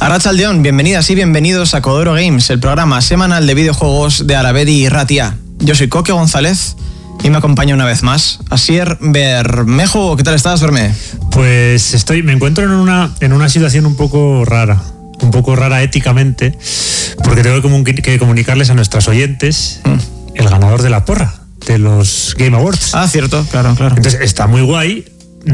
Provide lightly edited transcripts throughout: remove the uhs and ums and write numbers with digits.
Arratsaldeon, bienvenidas y bienvenidos a Codoro Games, el programa semanal de videojuegos de Arabedi y Ratia. Yo soy Coque González y me acompaña una vez más Asier Bermejo. ¿Qué tal estás, Berme? Pues me encuentro en una situación un poco rara éticamente, porque tengo que comunicarles a nuestros oyentes el ganador de la porra de los Game Awards. Ah, cierto, claro. Entonces está muy guay,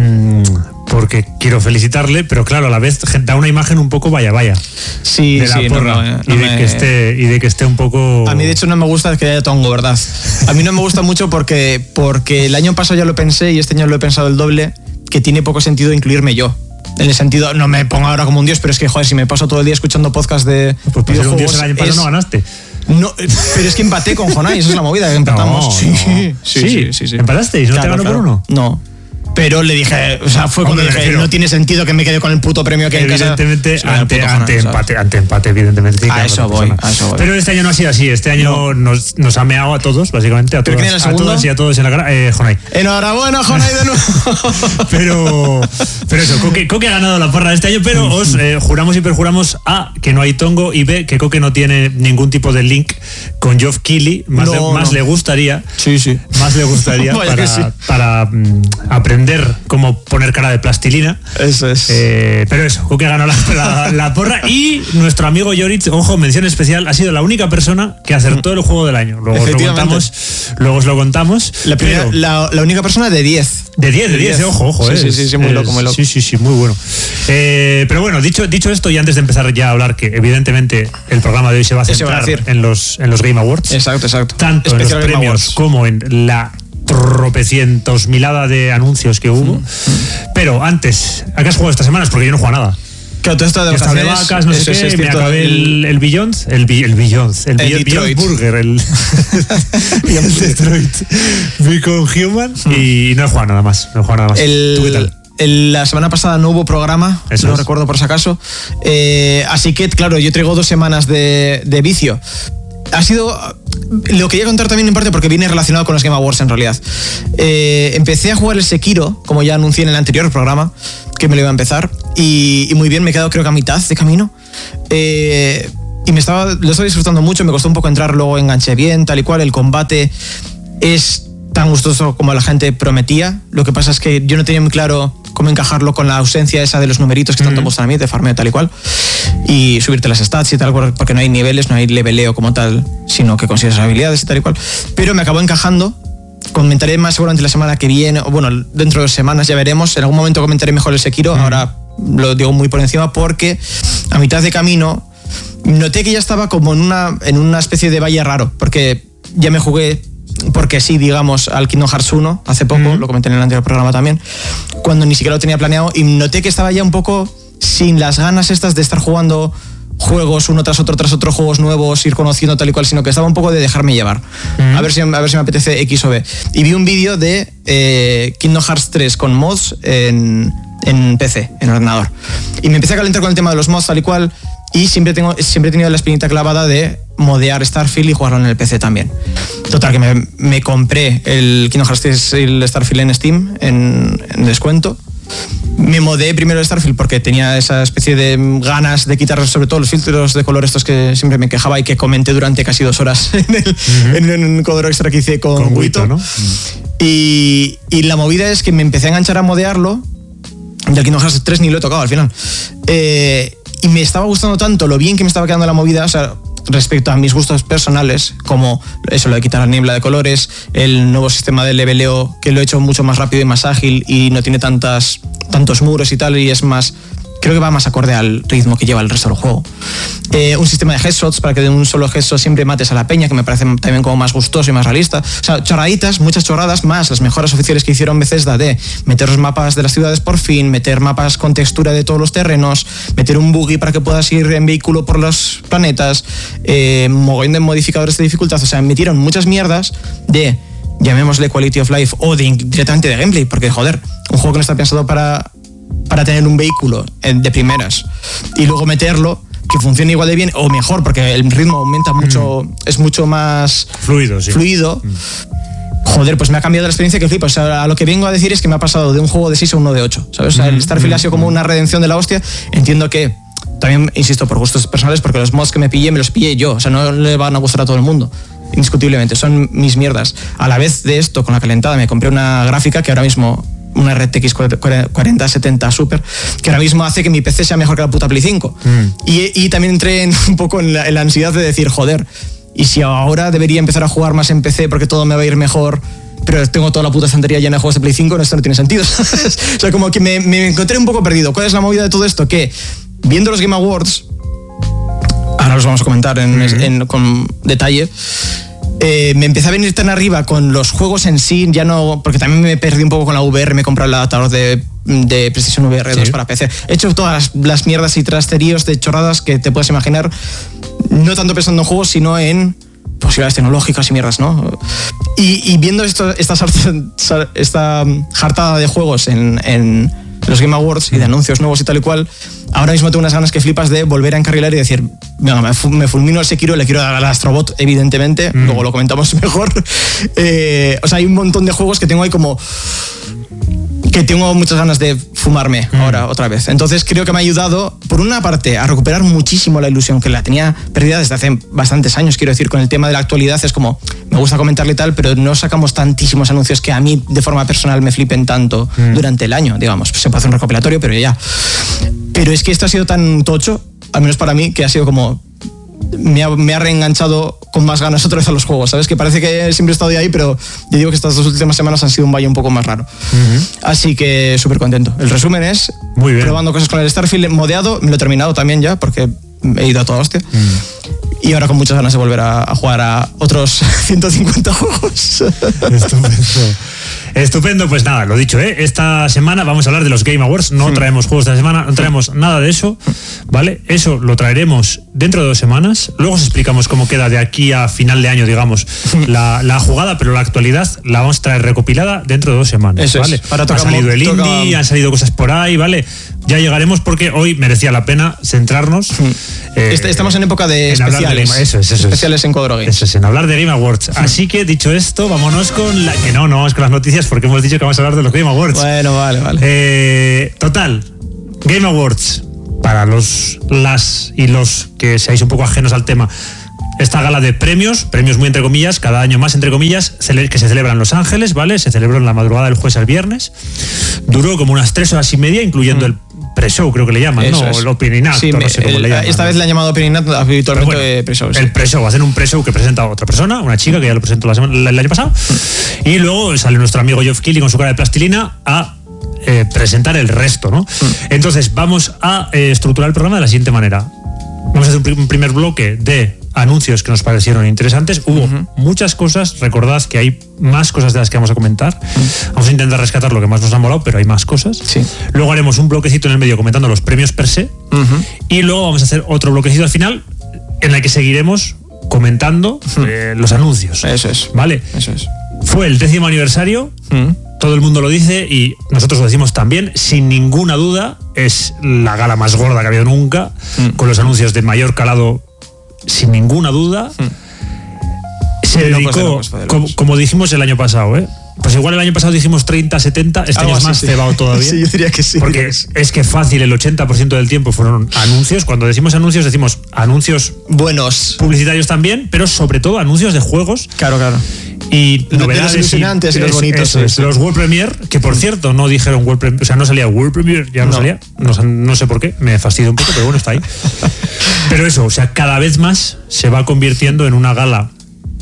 porque quiero felicitarle, pero claro, a la vez da una imagen un poco vaya. Sí, de la porra, y de que esté un poco... A mí de hecho no me gusta que haya tongo, ¿verdad? A mí no me gusta mucho porque el año pasado ya lo pensé y este año lo he pensado el doble, que tiene poco sentido incluirme yo. En el sentido, no me pongo ahora como un dios, pero es que, joder, si me paso todo el día escuchando podcast de pues videojuegos... Un dios el año pasado no ganaste. No, pero es que empaté con Jonai, esa es la movida, que empatamos. Sí. ¿Empatasteis? ¿No te ganó por uno? No. Pero le dije, o sea, fue cuando dije, no tiene sentido que me quede con el puto premio que hay en casa. Evidentemente, ante empate, evidentemente. Sí, a eso voy. Pero este año no ha sido así, este año nos ha meado a todos, básicamente, a todos y a todos en la cara. Jonai. Enhorabuena, Jonai, de nuevo. pero eso, Coque ha ganado la porra de este año, pero os juramos y perjuramos A, que no hay tongo, y B, que Coque no tiene ningún tipo de link con Geoff Keighley, más le gustaría. Sí. Más le gustaría para aprender cómo poner cara de plastilina. Eso es. Pero eso, Coque ganó la porra, y nuestro amigo Yoritz, ojo, mención especial, ha sido la única persona que acertó el juego del año. Luego os lo contamos. La única persona de 10. De 10, ojo. Sí, muy loco. Sí, muy bueno. Pero bueno, dicho esto, y antes de empezar ya a hablar, que evidentemente el programa de hoy se va a centrar en los Game Awards. Exacto. Tanto en los premios como en la tropecientos milada de anuncios que hubo. Pero antes, ¿a qué has jugado estas semanas? Porque yo no he jugado nada. Claro, todo esto de vacas, no sé qué, me acabé el Beyond, el Beyond Burger, el Detroit Become Human, y no he jugado nada más. ¿Tú qué tal? La semana pasada no hubo programa, no recuerdo por si acaso, así que claro, yo traigo 2 semanas de vicio. Ha sido... Lo quería contar también en parte porque viene relacionado con los Game Awards en realidad. Empecé a jugar el Sekiro, como ya anuncié en el anterior programa, que me lo iba a empezar, y muy bien, me he quedado creo que a mitad de camino. Y lo estaba disfrutando mucho, me costó un poco entrar, luego enganché bien, tal y cual. El combate es tan gustoso como la gente prometía. Lo que pasa es que yo no tenía muy claro cómo encajarlo con la ausencia esa de los numeritos que tanto gustan a mí, de farmeo tal y cual, y subirte las stats y tal, porque no hay niveles, no hay leveleo como tal, sino que consigues habilidades y tal y cual. Pero me acabó encajando. Comentaré más seguramente la semana que viene, o bueno, dentro de 2 semanas ya veremos. En algún momento comentaré mejor el Sekiro, ahora lo digo muy por encima, porque a mitad de camino noté que ya estaba como en una especie de valle raro, porque ya me jugué, porque sí, digamos, al Kingdom Hearts 1 hace poco, lo comenté en el anterior programa también, cuando ni siquiera lo tenía planeado, y noté que estaba ya un poco sin las ganas estas de estar jugando juegos uno tras otro, juegos nuevos, ir conociendo tal y cual, sino que estaba un poco de dejarme llevar, a ver si me apetece X o B. Y vi un vídeo de Kingdom Hearts 3 con mods en PC, en ordenador, y me empecé a calentar con el tema de los mods tal y cual, y siempre he tenido la espinita clavada de modear Starfield y jugarlo en el PC también. Total, que me compré el Kingdom Hearts 3 y el Starfield en Steam en descuento. Me modeé primero el Starfield porque tenía esa especie de ganas de quitar sobre todo los filtros de color estos que siempre me quejaba y que comenté durante casi 2 horas en un Codoro Extra que hice con Guito, ¿no? Y la movida es que me empecé a enganchar a modearlo. Y el Kingdom Hearts 3 ni lo he tocado al final. Y me estaba gustando tanto lo bien que me estaba quedando la movida, o sea, respecto a mis gustos personales, como eso, lo de quitar la niebla de colores, el nuevo sistema de leveleo que lo he hecho mucho más rápido y más ágil y no tiene tantos muros y tal, y es más, creo que va más acorde al ritmo que lleva el resto del juego. Un sistema de headshots para que de un solo headshot siempre mates a la peña, que me parece también como más gustoso y más realista. O sea, chorraditas, muchas chorradas, más las mejoras oficiales que hicieron Bethesda de meter los mapas de las ciudades por fin, meter mapas con textura de todos los terrenos, meter un buggy para que puedas ir en vehículo por los planetas, mogollón de modificadores de dificultad. O sea, metieron muchas mierdas de, llamémosle quality of life, o directamente de gameplay, porque joder, un juego que no está pensado para tener un vehículo de primeras y luego meterlo que funcione igual de bien o mejor, porque el ritmo aumenta mucho, es mucho más fluido. Joder, pues me ha cambiado la experiencia que flipas. O sea, a lo que vengo a decir es que me ha pasado de un juego de 6 a uno de 8, ¿sabes? O sea, el Starfield ha sido como una redención de la hostia. Entiendo que también, insisto, por gustos personales, porque los mods que me los pillé yo. O sea, no le van a gustar a todo el mundo. Indiscutiblemente, son mis mierdas. A la vez de esto, con la calentada, me compré una gráfica que ahora mismo, una RTX 4070 Super, que ahora mismo hace que mi PC sea mejor que la puta Play 5. Y también entré un poco en la ansiedad de decir, joder, y si ahora debería empezar a jugar más en PC porque todo me va a ir mejor, pero tengo toda la puta estantería llena de juegos de Play 5, esto no tiene sentido. O sea, como que me encontré un poco perdido. ¿Cuál es la movida de todo esto? Que viendo los Game Awards, ahora los vamos a comentar con detalle, me empecé a venir tan arriba con los juegos en sí, ya no, porque también me perdí un poco con la VR, me he comprado el adaptador de PlayStation VR 2 para PC. He hecho todas las mierdas y trasteríos de chorradas que te puedes imaginar, no tanto pensando en juegos, sino en posibilidades tecnológicas y mierdas, ¿no? Y viendo esta jartada de juegos en los Game Awards y de anuncios nuevos y tal y cual, ahora mismo tengo unas ganas que flipas de volver a encarrilar y decir, venga, me fulmino el Sekiro, le quiero dar al Astrobot, evidentemente, luego lo comentamos mejor. O sea, hay un montón de juegos que tengo ahí como que tengo muchas ganas de fumarme ahora otra vez. Entonces creo que me ha ayudado, por una parte, a recuperar muchísimo la ilusión que la tenía perdida desde hace bastantes años. Quiero decir, con el tema de la actualidad es como, me gusta comentarle tal, pero no sacamos tantísimos anuncios que a mí de forma personal me flipen tanto durante el año, digamos. Se puede hacer un recopilatorio, pero ya. Pero es que esto ha sido tan tocho, al menos para mí, que ha sido como... Me ha reenganchado con más ganas otra vez a los juegos, ¿sabes? Que parece que siempre he estado ahí, pero yo digo que estas 2 últimas semanas han sido un valle un poco más raro. Así que súper contento. El resumen es, muy bien, probando cosas con el Starfield modeado, me lo he terminado también ya, porque he ido a toda hostia. Y ahora con muchas ganas de volver a jugar a otros 150 juegos. Estupendo, pues nada, lo dicho, esta semana vamos a hablar de los Game Awards, no traemos juegos de la semana, no traemos nada de eso, ¿vale? Eso lo traeremos dentro de 2 semanas, luego os explicamos cómo queda de aquí a final de año, digamos, la jugada, pero la actualidad la vamos a traer recopilada dentro de 2 semanas, eso ¿vale? Ha salido el indie, han salido cosas por ahí, ¿vale? Ya llegaremos porque hoy merecía la pena centrarnos. Estamos en época de especiales. Eso especiales en Codrogues. Eso es, en hablar de Game Awards. Así que, dicho esto, vámonos con vamos con las noticias porque hemos dicho que vamos a hablar de los Game Awards. Bueno, vale. Total, Game Awards, para los que seáis un poco ajenos al tema, esta gala de premios muy entre comillas, cada año más entre comillas, que se celebra en Los Ángeles, ¿vale? Se celebró en la madrugada del jueves al viernes. Duró como unas 3 horas y media, incluyendo el pre-show, creo que le llaman, eso ¿no? Es. El opening act, sí, no sé cómo le llaman. Esta vez le han llamado opening act, habitualmente pre-show. Sí. El pre-show, hacen un pre-show que presenta a otra persona, una chica que ya lo presentó el año pasado, y luego sale nuestro amigo Geoff Keighley con su cara de plastilina a presentar el resto, ¿no? Entonces, vamos a estructurar el programa de la siguiente manera. Vamos a hacer un primer bloque de anuncios que nos parecieron interesantes. Hubo muchas cosas, recordad que hay más cosas de las que vamos a comentar. Vamos a intentar rescatar lo que más nos ha molado, pero hay más cosas. Sí. Luego haremos un bloquecito en el medio comentando los premios per se. Y luego vamos a hacer otro bloquecito al final en el que seguiremos comentando los anuncios. Eso es. ¿Vale? Eso es. Fue el 10º aniversario. Todo el mundo lo dice y nosotros lo decimos también, sin ninguna duda, es la gala más gorda que ha habido nunca, con los anuncios de mayor calado, sin ninguna duda. Se dedicó, como dijimos el año pasado, pues igual el año pasado dijimos 30, 70, este año es más cebado todavía. Sí, yo diría que sí. Porque es que fácil, el 80% del tiempo fueron anuncios. Cuando decimos anuncios buenos, publicitarios también, pero sobre todo anuncios de juegos. Claro. Y novedades ilusionantes y los bonitos. Los World Premiere, que por cierto no dijeron World Premiere, o sea, no salía World Premiere, ya no salía. No sé por qué, me fastidia un poco, pero bueno, está ahí. Pero eso, o sea, cada vez más se va convirtiendo en una gala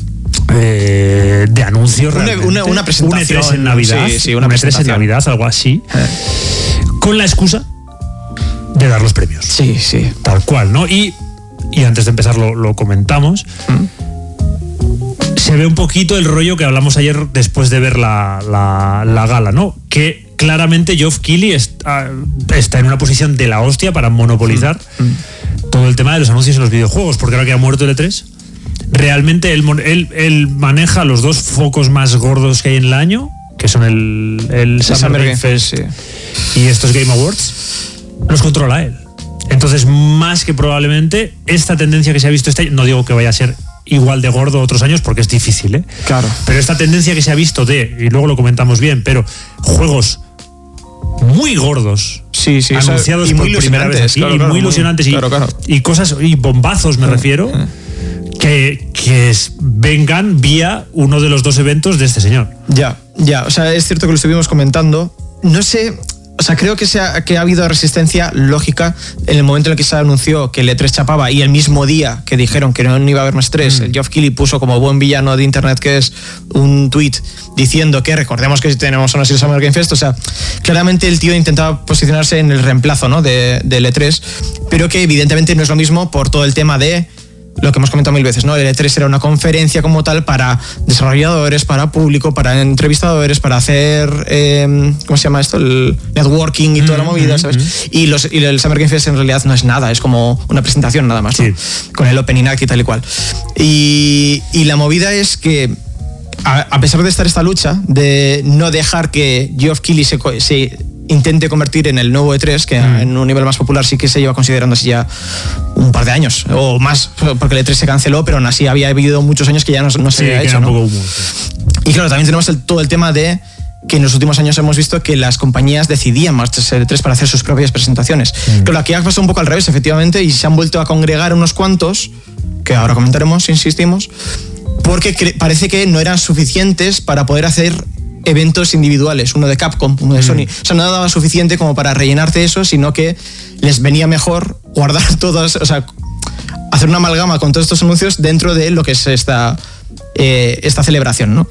de anuncios, una presentación, un E3 en Navidad, una E3 en Navidad, algo así, con la excusa de dar los premios. Sí. Tal cual, ¿no? Y antes de empezar lo comentamos. Se ve un poquito el rollo que hablamos ayer después de ver la gala, ¿no? Que claramente Geoff Keighley está en una posición de la hostia para monopolizar todo el tema de los anuncios en los videojuegos, porque ahora que ha muerto el E3, realmente él maneja los 2 focos más gordos que hay en el año, que son el Summer Game Fest y estos Game Awards, los controla él. Entonces, más que probablemente, esta tendencia que se ha visto este año, no digo que vaya a ser igual de gordo otros años porque es difícil, Claro. Pero esta tendencia que se ha visto y luego lo comentamos bien, pero juegos muy gordos anunciados por primera vez aquí, y muy ilusionantes, y cosas, y bombazos me refiero, que vengan vía uno de los dos eventos de este señor. Ya, o sea, es cierto que lo estuvimos comentando. No sé, o sea, creo que ha habido resistencia lógica en el momento en el que se anunció que el E3 chapaba, y el mismo día que dijeron que no iba a haber más 3, Geoff Keighley puso, como buen villano de internet que es, un tweet diciendo que recordemos que tenemos una Summer Game Fest. O sea, claramente el tío intentaba posicionarse en el reemplazo, ¿no?, del E3, pero que evidentemente no es lo mismo por todo el tema de lo que hemos comentado mil veces, ¿no? El E3 era una conferencia como tal para desarrolladores, para público, para entrevistadores, para hacer, ¿cómo se llama esto? El networking y toda la movida, ¿sabes? Y el Summer Game Fest en realidad no es nada, es como una presentación nada más, ¿no? Con el Opening Act y tal y cual. Y la movida es que, a pesar de estar esta lucha de no dejar que Geoff Keighley se intente convertir en el nuevo E3, que en un nivel más popular sí que se lleva considerando así ya un par de años o más, porque el E3 se canceló, pero aún así había habido muchos años que ya no se había hecho, ¿no? Y claro, también tenemos todo el tema de que en los últimos años hemos visto que las compañías decidían marcharse del E3 para hacer sus propias presentaciones. Pero aquí ha pasado un poco al revés, efectivamente, y se han vuelto a congregar unos cuantos, que ahora comentaremos, insistimos, porque parece que no eran suficientes para poder hacer eventos individuales, uno de Capcom, uno de Sony. O sea, no daba suficiente como para rellenarte eso, sino que les venía mejor guardar todos, o sea, hacer una amalgama con todos estos anuncios dentro de lo que es esta celebración, ¿no?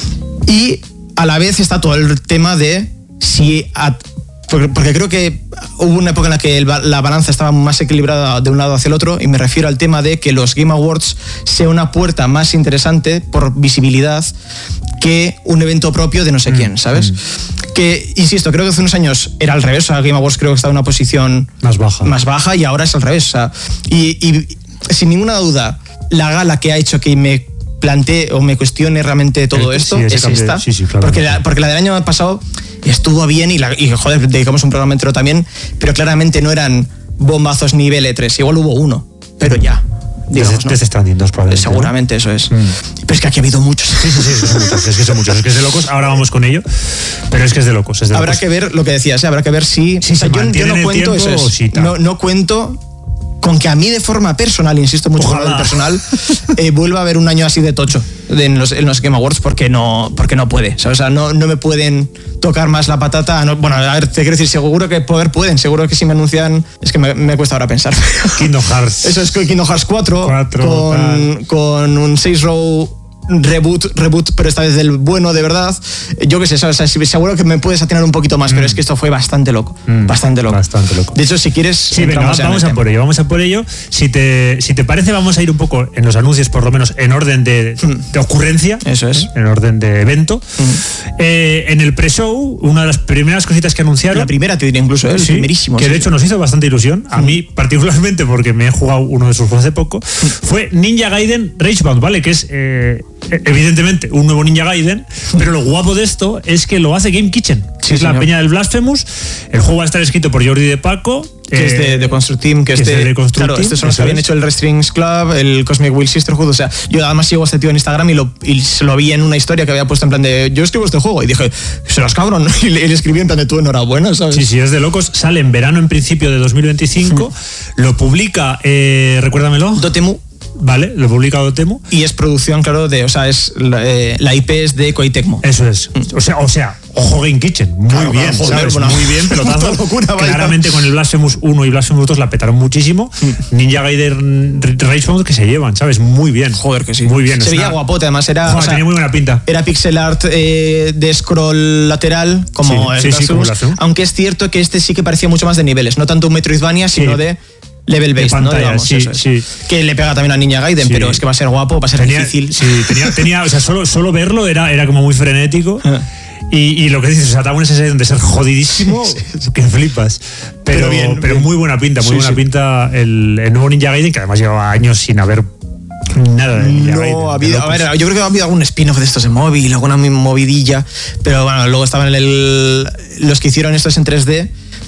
Y a la vez está todo el tema de si... Porque creo que hubo una época en la que la balanza estaba más equilibrada de un lado hacia el otro, y me refiero al tema de que los Game Awards sea una puerta más interesante por visibilidad que un evento propio de no sé quién, ¿sabes? Que, insisto, creo que hace unos años era al revés. O sea, Game Awards creo que estaba en una posición más baja, y ahora es al revés. O sea, y sin ninguna duda, la gala que ha hecho que me plantee o me cuestione realmente todo esto es esta. Claro. Porque la del año pasado estuvo bien y joder, dedicamos un programa entero también, pero claramente no eran bombazos nivel E3. Igual hubo uno, pero ya. Digamos, desde Stranding 2 probablemente. Seguramente, ¿no? Eso es. Pero es que aquí ha habido muchos. Sí, son muchos. Es que es de locos. Ahora vamos con ello. Pero es que es de locos. Habrá que ver lo que decías, habrá que ver si... Si se mantiene yo no cuento tiempo, eso. Si no cuento con que a mí de forma personal, insisto mucho con lo personal, vuelva a haber un año así de tocho en los Game Awards, porque no puede. O sea, no me pueden tocar más la patata. No, bueno, a ver, te quiero decir, seguro que pueden, seguro que si me anuncian, es que me cuesta ahora pensar. Kingdom Hearts. Eso es Kingdom Hearts 4 con un 6-row reboot, pero esta vez del bueno de verdad. Yo qué sé, o sea, seguro que me puedes atinar un poquito más, pero es que esto fue bastante loco. Bastante loco. De hecho, si quieres... Sí, venga, vamos a por ello. Si te parece, vamos a ir un poco en los anuncios, por lo menos en orden de ocurrencia. Eso es. En orden de evento. En el pre-show, una de las primeras cositas que anunciaron... La primera, te diría incluso, el primerísimo. Que de hecho nos hizo bastante ilusión. A mí, particularmente, porque me he jugado uno de sus juegos hace poco, fue Ninja Gaiden Ragebound, ¿vale? Que es... evidentemente un nuevo Ninja Gaiden, pero lo guapo de esto es que lo hace Game Kitchen, que es la peña del Blasphemous. El juego va a estar escrito por Jordi de Paco, que es de Construct Team, que es de Construct Team. Estos son los que habían hecho el Restrings Club, el Cosmic Wheel Sisterhood. O sea, yo además sigo a este tío en Instagram y se lo vi en una historia que había puesto en plan de yo escribo este juego, y dije, serás cabrón, y le escribí en plan de tú, enhorabuena, ¿sabes? Sí, es de locos. Sale en verano en principio de 2025. Lo publica, recuérdamelo, Dotemu. Vale, lo publica Dotemu. Y es producción, claro, es la IP es de Koei Tecmo. Eso es. O sea, ojo Game Kitchen. Muy bien, ¿sabes? Bueno, muy bien, pelotazo. Locura, claramente con el Blasphemous 1 y Blasphemous 2 la petaron muchísimo. Ninja Gaiden Ragebound que se llevan, ¿sabes? Muy bien. Joder, que sí. Muy bien. Se veía guapote, además era... tenía muy buena pinta. Era pixel art de scroll lateral, como el Blasphemous. Aunque es cierto que este sí que parecía mucho más de niveles. No tanto un Metroidvania, sino de... level based, pantalla, ¿no? Digamos, sí. Que le pega también a Ninja Gaiden, pero es que va a ser guapo, va a ser difícil. Sí, tenía o sea, solo verlo era como muy frenético. Y lo que dices, o sea, está una sensación de ser jodidísimo, que flipas. Pero muy buena pinta, pinta el nuevo Ninja Gaiden, que además llevaba años sin haber nada de Ninja Gaiden. A ver, yo creo que ha habido algún spin-off de estos en móvil, alguna movidilla, pero bueno, luego estaban los que hicieron estos en 3D.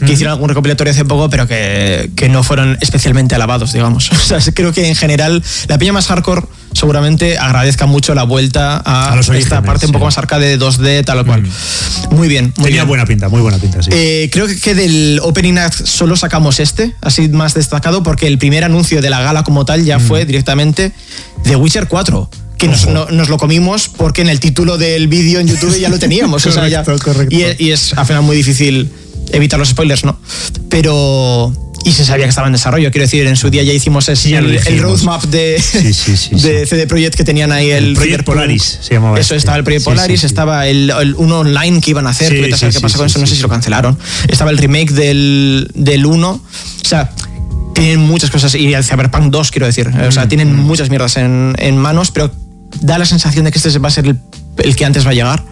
que hicieron algún recopilatorio hace poco, pero que no fueron especialmente alabados, digamos. O sea, creo que en general la peña más hardcore seguramente agradezca mucho la vuelta a los esta parte un poco más arcade de 2D, tal o cual. Muy bien. Tenía buena pinta, muy buena pinta, sí. Creo que del Opening Act solo sacamos así más destacado, porque el primer anuncio de la gala como tal ya fue directamente The Witcher 4. Que nos lo comimos porque en el título del vídeo en YouTube ya lo teníamos. Correcto. Y es al final muy difícil evitar los spoilers, ¿no? Pero... Y se sabía que estaba en desarrollo, quiero decir, en su día ya hicimos el roadmap de CD Projekt, que tenían ahí el Project Polaris, se llamaba. Eso, estaba el Project Polaris, estaba el uno online que iban a hacer, tú sabes qué pasó con eso, no sé si lo cancelaron. Estaba el remake del 1, o sea, tienen muchas cosas, y el Cyberpunk 2, quiero decir, o sea, tienen muchas mierdas en manos, pero da la sensación de que este va a ser el que antes va a llegar.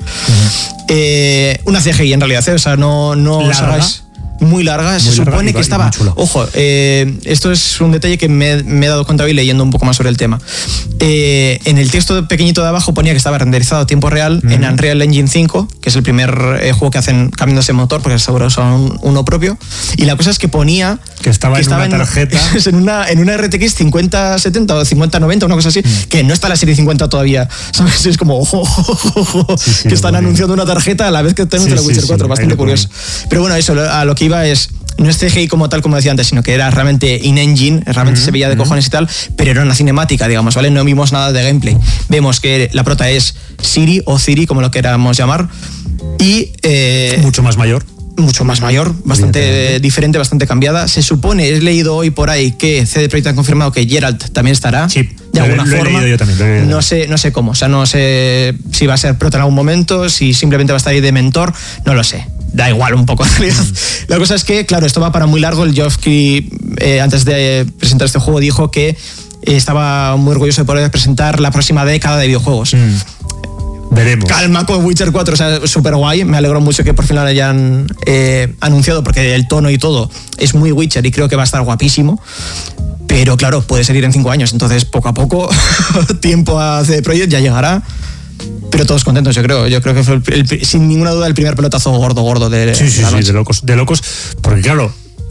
Una CGI en realidad, o sea, no os hagáis... Muy larga, se supone que estaba... Ojo, esto es un detalle que me he dado cuenta hoy leyendo un poco más sobre el tema. En el texto pequeñito de abajo ponía que estaba renderizado a tiempo real en Unreal Engine 5, que es el primer juego que hacen cambiando ese motor, porque seguro usan uno propio. Y la cosa es que ponía... Que estaba en una tarjeta... en una RTX 5070 o 5090, una cosa así, que no está la serie 50 todavía. ¿Sabes? Es como, ojo, que están anunciando una tarjeta a la vez que tenemos el Witcher 4. Bastante curioso. Pero bueno, eso, a lo que iba es, no es CGI como tal, como decía antes, sino que era realmente in-engine, realmente se veía de cojones y tal, pero era una cinemática, digamos, ¿vale? No vimos nada de gameplay. Vemos que la prota es Ciri o Ciri, como lo queramos llamar, y... mucho más mayor, bastante diferente, bastante cambiada. Se supone, he leído hoy por ahí que CD Projekt han confirmado que Geralt también estará. Sí, de alguna forma. Lo he leído yo también. No sé cómo, o sea, no sé si va a ser prota en algún momento, si simplemente va a estar ahí de mentor, no lo sé. Da igual un poco en realidad. La cosa es que, claro, esto va para muy largo. El Geoff Keighley, antes de presentar este juego, dijo que estaba muy orgulloso de poder presentar la próxima década de videojuegos. Veremos. Calma con Witcher 4, o sea, súper guay. Me alegro mucho que por fin lo hayan anunciado, porque el tono y todo es muy Witcher y creo que va a estar guapísimo. Pero claro, puede salir en 5 años, entonces poco a poco, tiempo a CD Projekt, ya llegará. Pero todos contentos, yo creo. Yo creo que fue sin ninguna duda el primer pelotazo gordo de la noche. de locos. Porque claro,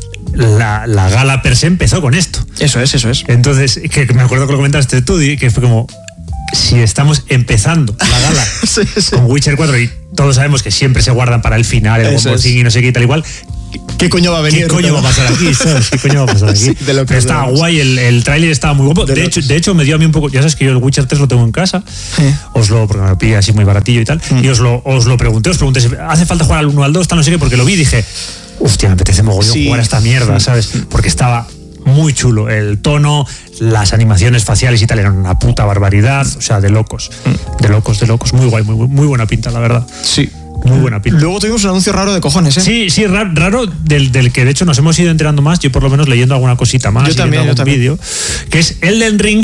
la gala per se empezó con esto. Eso es. Entonces, que me acuerdo que lo comentaste tú, que fue como, si estamos empezando la gala con Witcher 4 y todos sabemos que siempre se guardan para el final, el bombocín y no sé qué tal igual. ¿Qué coño va a venir? ¿Qué coño va a pasar aquí? ¿Sabes? ¿Qué coño va a pasar aquí? Sí, pero estaba guay, el tráiler estaba muy guapo. De hecho, me dio a mí un poco... Ya sabes que yo el Witcher 3 lo tengo en casa. Porque me lo pillé así muy baratillo y tal. Y os lo pregunté, ¿hace falta jugar al 1 al 2? Tal, no sé qué, porque lo vi y dije, hostia, me apetece mogollón jugar a esta mierda, ¿sabes? Porque estaba muy chulo. El tono, las animaciones faciales y tal eran una puta barbaridad. O sea, de locos. De locos. Muy guay, muy buena pinta, la verdad. Sí. Muy buena pinta. Luego tuvimos un anuncio raro de cojones, ¿eh? Sí, raro, del que de hecho nos hemos ido enterando más, yo por lo menos leyendo alguna cosita más, yo también. Vídeo, que es Elden Ring,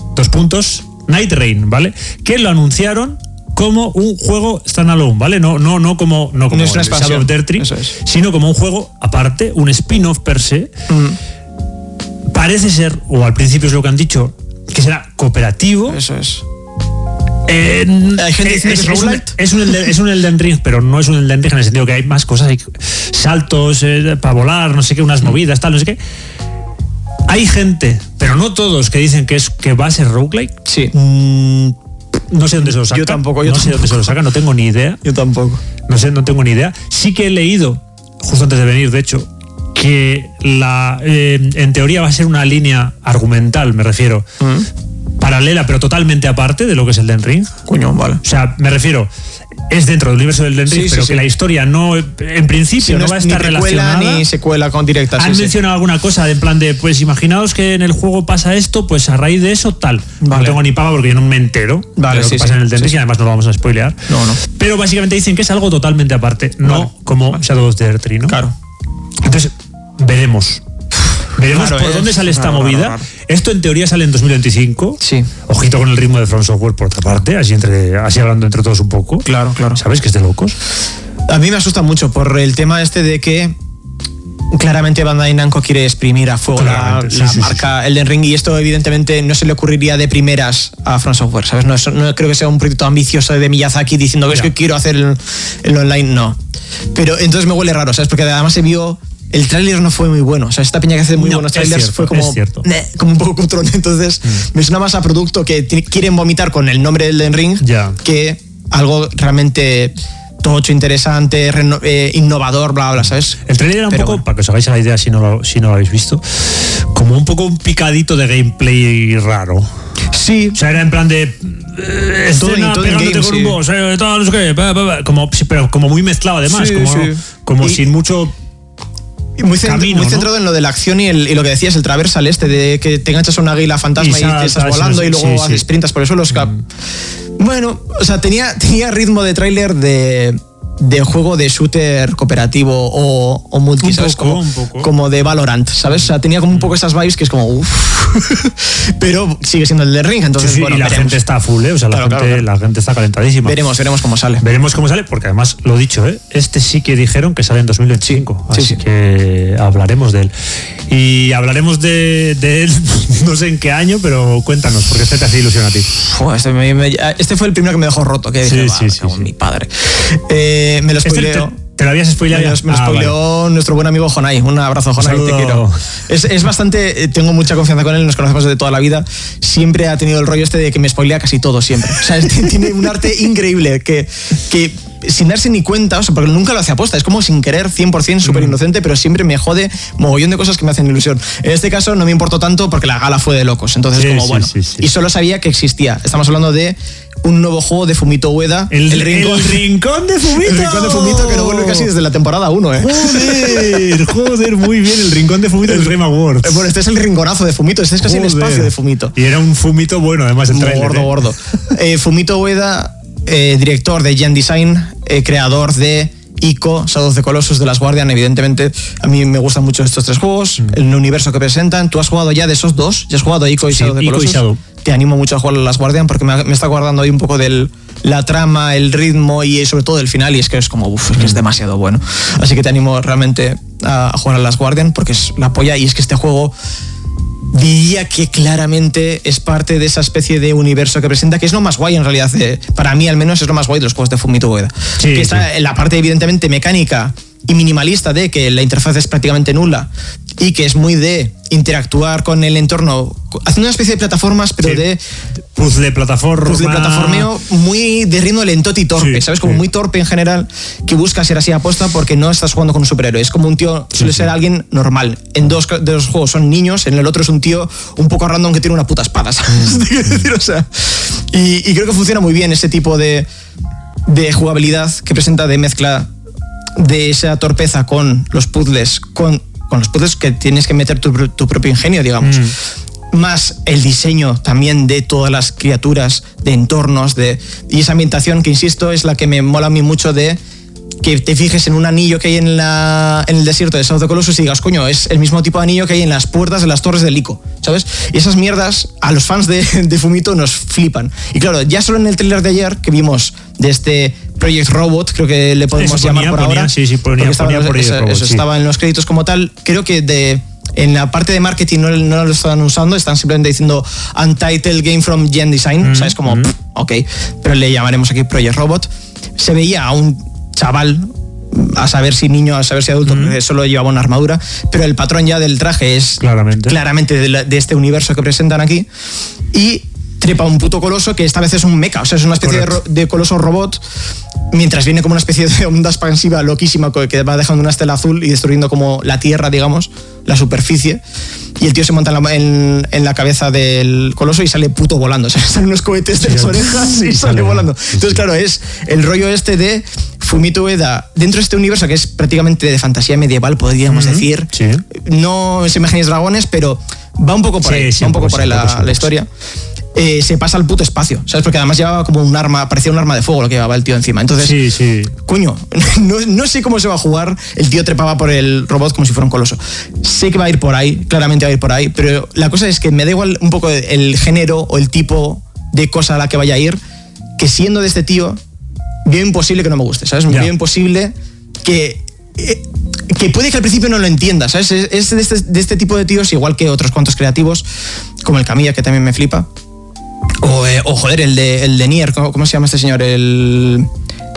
Night Rain, ¿vale? Que lo anunciaron como un juego standalone, ¿vale? No como no es una expansión, Shadow of Dertry, sino como un juego aparte, un spin-off per se. Parece ser, o al principio es lo que han dicho, que será cooperativo. Eso es. Hay gente que es un Elden Ring, pero no es un Elden Ring en el sentido que hay más cosas, hay saltos para volar, no sé qué, unas movidas, tal, no sé qué. Hay gente, pero no todos, que dicen que va a ser roguelike. Sí. No sé dónde se lo sacan. Yo tampoco. No sé dónde se lo sacan, no tengo ni idea. Yo tampoco. No tengo ni idea. Sí que he leído, justo antes de venir, de hecho, que en teoría va a ser una línea argumental, me refiero, paralela, pero totalmente aparte de lo que es el Elden Ring. Coño, vale. O sea, me refiero, es dentro del universo del Elden Ring, pero que la historia no, en principio, no va a estar relacionada. Ni secuela con directa. Han mencionado alguna cosa en plan de, pues imaginaos que en el juego pasa esto, pues a raíz de eso, tal. Vale. No tengo ni pava porque yo no me entero de lo que pasa en el Elden Ring y además no lo vamos a spoilear. No. Pero básicamente dicen que es algo totalmente aparte, como Shadow of Dertry, ¿no? Claro. Entonces, veremos por dónde sale esta movida. Raro. Esto en teoría sale en 2025. Sí. Ojito con el ritmo de From Software por otra parte, así hablando entre todos un poco. Claro. ¿Sabes? Que es de locos. A mí me asusta mucho por el tema de que claramente Bandai Namco quiere exprimir a fuego la marca Elden Ring, y esto evidentemente no se le ocurriría de primeras a From Software, ¿sabes? No creo que sea un proyecto ambicioso de Miyazaki diciendo que es que quiero hacer el online, no. Pero entonces me huele raro, ¿sabes? Porque además se vio el tráiler no fue muy bueno. O sea, esta peña que hace muy buenos trailers fue como un poco cutrón. Entonces, me suena más a producto que quieren vomitar con el nombre del Elden Ring que algo realmente tocho, interesante, innovador, bla, bla, ¿sabes? El trailer era un poco, para que os hagáis la idea si no lo habéis visto, como un poco un picadito de gameplay raro. Sí. O sea, era en plan de escena pegándote con un boss, tal, no sé qué, pero como muy mezclado además, como sin mucho muy centrado en lo de la acción y lo que decías, el traversal de que te enganchas a una águila fantasma y te estás volando y luego haces sprintas por el suelo. Bueno, o sea, tenía ritmo de tráiler de juego de shooter cooperativo o multi, ¿sabes? Como de Valorant, ¿sabes? O sea, tenía como un poco esas vibes que es como uff. Pero sigue siendo el de Ring, entonces bueno, y la gente está full, o sea, la gente está calentadísima. Veremos cómo sale. Veremos cómo sale, porque además, lo dicho, este sí que dijeron que sale en 2025, así que hablaremos de él. Y hablaremos de él, no sé en qué año, pero cuéntanos, porque te hace ilusión a ti. Este fue el primero que me dejó roto, que dije, mi padre. Me lo spoileó. ¿Te lo habías spoileado? Me lo spoileó nuestro buen amigo Jonai. Un abrazo, Jonai, te quiero. Es bastante... Tengo mucha confianza con él, nos conocemos de toda la vida. Siempre ha tenido el rollo de que me spoilea casi todo, siempre. O sea, tiene un arte increíble que sin darse ni cuenta, o sea, porque nunca lo hace aposta, es como sin querer, 100%, súper inocente, pero siempre me jode mogollón de cosas que me hacen ilusión. En este caso no me importó tanto porque la gala fue de locos, entonces y solo sabía que existía. Estamos hablando de un nuevo juego de Fumito Ueda. El Rincón de Fumito. El Rincón de Fumito, que no vuelve casi desde la temporada 1, Joder, muy bien, el Rincón de Fumito del Game Awards. Bueno, este es el rinconazo de Fumito, este es casi el espacio de Fumito. Y era un Fumito bueno, además, el trailer. Gordo. Fumito Ueda, director de Gen Design, creador de Ico, Shadow of the Colossus, de Last Guardian. Evidentemente, a mí me gustan mucho estos tres juegos, el universo que presentan. ¿Tú has jugado ya de esos dos? ¿Ya has jugado Ico y Shadow of the Colossus? Te animo mucho a jugar a Last Guardian porque me está guardando ahí un poco de la trama, el ritmo y sobre todo el final, y es que es como, es que es demasiado bueno. Así que te animo realmente a jugar a Last Guardian porque es la polla, y es que este juego diría que claramente es parte de esa especie de universo que presenta, que es lo más guay en realidad, para mí al menos es lo más guay de los juegos de Fumito Ueda. Que está en la parte evidentemente mecánica y minimalista de que la interfaz es prácticamente nula y que es muy de interactuar con el entorno haciendo una especie de plataformas, pero de puzzle plataformeo muy de ritmo lentote y torpe, ¿sabes? Como muy torpe en general, que busca ser así aposta porque no estás jugando con un superhéroe, es como un tío, suele ser alguien normal. En dos de los juegos son niños, en el otro es un tío un poco random que tiene una puta espada, ¿sabes? O sea, y creo que funciona muy bien ese tipo de jugabilidad que presenta, de mezcla de esa torpeza con los puzzles, con los puzzles que tienes que meter tu propio ingenio, digamos. Más el diseño también de todas las criaturas, de entornos, y esa ambientación que, insisto, es la que me mola a mí mucho, de que te fijes en un anillo que hay en el desierto de Shadow of the Colossus y digas, coño, es el mismo tipo de anillo que hay en las puertas de las torres del Ico, ¿sabes? Y esas mierdas a los fans de Fumito nos flipan. Y claro, ya solo en el tráiler de ayer que vimos de este Project Robot, creo que le podemos llamar por ahora. Estaba en los créditos como tal. Creo que en la parte de marketing no lo están usando, están simplemente diciendo Untitled Game from Gen Design, o sea, es como, ok, pero le llamaremos aquí Project Robot. Se veía a un chaval, a saber si niño, a saber si adulto, porque solo llevaba una armadura, pero el patrón ya del traje es claramente de este universo que presentan aquí, y trepa un puto coloso que esta vez es un mecha, o sea, es una especie de coloso robot, mientras viene como una especie de onda expansiva loquísima que va dejando una estela azul y destruyendo como la tierra, digamos, la superficie, y el tío se monta en la cabeza del coloso y sale puto volando, o sea, salen unos cohetes de las orejas y sale volando. Entonces, claro, es el rollo de Fumito Ueda dentro de este universo que es prácticamente de fantasía medieval, podríamos decir. No es imágenes dragones, pero va un poco por ahí, la historia. Se pasa al puto espacio, ¿sabes? Porque además llevaba como un arma, parecía un arma de fuego lo que llevaba el tío encima. Entonces, coño, no sé cómo se va a jugar. El tío trepaba por el robot como si fuera un coloso. Sé que va a ir por ahí, claramente va a ir por ahí, pero la cosa es que me da igual un poco el género o el tipo de cosa a la que vaya a ir, que siendo de este tío, veo imposible que no me guste, ¿sabes? Veo imposible que puede que al principio no lo entiendas, ¿sabes? Es de este tipo de tíos, igual que otros cuantos creativos, como el Camilla, que también me flipa. O joder, el de Nier, ¿cómo se llama este señor?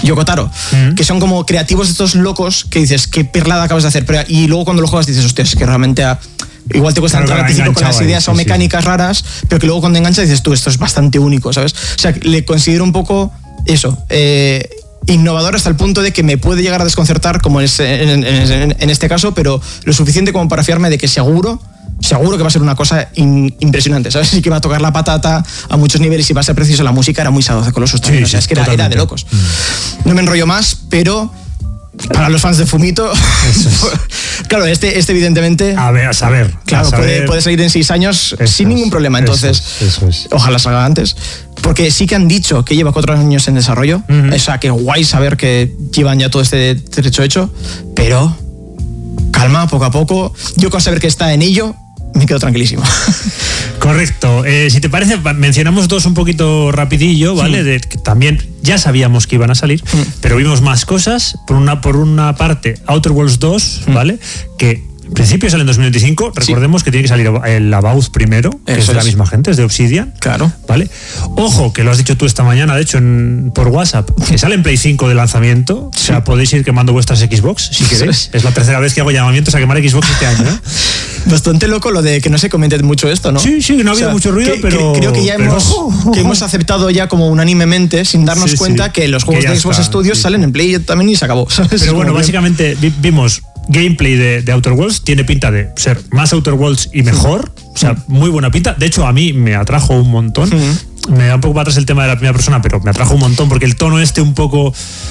Yoko Taro, que son como creativos de estos locos que dices, qué perlada acabas de hacer. Y luego cuando lo juegas dices, hostia, es que realmente igual te cuesta entrar al principio con las ideas o mecánicas raras, pero que luego cuando enganchas dices tú, esto es bastante único, ¿sabes? O sea, le considero un poco eso, innovador hasta el punto de que me puede llegar a desconcertar, como en este caso, pero lo suficiente como para fiarme de que seguro que va a ser una cosa impresionante, ¿sabes? Y que va a tocar la patata a muchos niveles y va a ser preciso. La música era muy Shadow of the Colossus también, o sea, es que era de locos. No me enrollo más, pero para los fans de Fumito, claro, este evidentemente... A saber. Claro, puede salir en 6 años sin ningún problema, entonces ojalá salga antes. Porque sí que han dicho que lleva 4 años en desarrollo, o sea, que guay saber que llevan ya todo este trecho hecho, pero calma, poco a poco. Yo con saber que está en ello, me quedo tranquilísimo. Correcto. Si te parece, mencionamos dos un poquito rapidillo, ¿vale? De que también ya sabíamos que iban a salir, pero vimos más cosas. Por una parte, Outer Worlds 2, ¿vale? Que en principio sale en 2025. Recordemos que tiene que salir el About primero, que es de la misma gente, es de Obsidian. Claro. ¿Vale? Ojo, que lo has dicho tú esta mañana, de hecho, por WhatsApp, que sale en Play 5 de lanzamiento. O sea, podéis ir quemando vuestras Xbox, si queréis. Es la tercera vez que hago llamamientos a quemar Xbox este año, ¿eh? Bastante loco lo de que no se comente mucho esto, ¿no? Sí, no ha habido mucho ruido, pero... Creo que ya hemos aceptado ya como unánimemente, sin darnos cuenta, que los juegos de Xbox Studios salen en Play también y se acabó, ¿sabes? Pero bueno, básicamente vimos gameplay de Outer Worlds, tiene pinta de ser más Outer Worlds y mejor, o sea, muy buena pinta. De hecho, a mí me atrajo un montón. Me da un poco para atrás el tema de la primera persona, pero me atrajo un montón porque el tono un poco...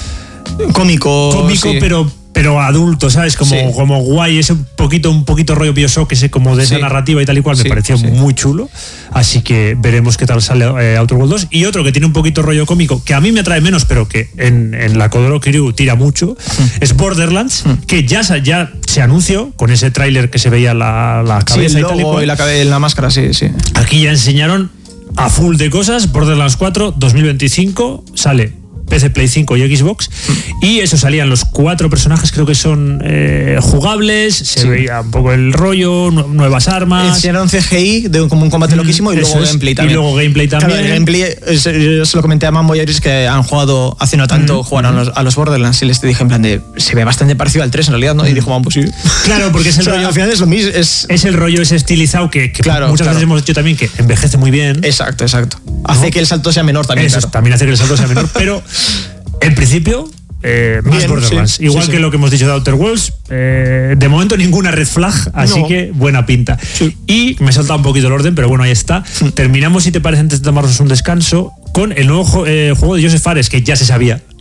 Cómico, sí. pero adulto, ¿sabes? Como guay, ese un poquito rollo Bioshock, ese como de esa narrativa y tal y cual, me pareció muy chulo. Así que veremos qué tal sale Outer Worlds 2. Y otro que tiene un poquito rollo cómico, que a mí me atrae menos, pero que en la Kodoro Kiryu tira mucho, es Borderlands, que ya se anunció con ese tráiler que se veía la cabeza el logo y tal y cual. Y la máscara, sí. Aquí ya enseñaron a full de cosas. Borderlands 4, 2025, sale PC, Play 5 y Xbox, y eso, salían los 4 personajes, creo que son jugables, se veía un poco el rollo, nuevas armas. Enseñaron CGI como un combate loquísimo y luego gameplay también. Y luego gameplay también. Claro, el gameplay, yo se lo comenté a Mambo y Iris, que han jugado hace no tanto, jugaron a los Borderlands, y les dije en plan de, se ve bastante parecido al 3 en realidad, ¿no? Y dijo Mambo, sí. Claro, porque es el rollo, al final es lo mismo. Es el rollo ese estilizado que muchas veces hemos dicho también que envejece muy bien. Exacto. Hace que el salto sea menor también. Eso, también hace que el salto sea menor, pero en principio, más bien, Borderlands. Igual que lo que hemos dicho de Outer Worlds, de momento ninguna red flag, así que buena pinta. Y me he saltado un poquito el orden, pero bueno, ahí está. Terminamos, si te parece, antes de tomarnos un descanso, con el nuevo juego de Joseph Fares, que ya se sabía.